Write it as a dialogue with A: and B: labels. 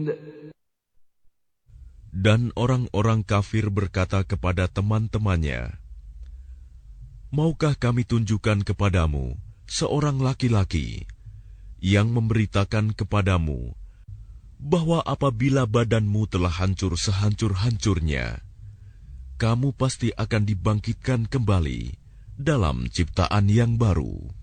A: Dan orang-orang kafir berkata kepada teman-temannya, "Maukah kami tunjukkan kepadamu seorang laki-laki yang memberitakan kepadamu bahwa apabila badanmu telah hancur sehancur-hancurnya, kamu pasti akan dibangkitkan kembali dalam ciptaan yang baru."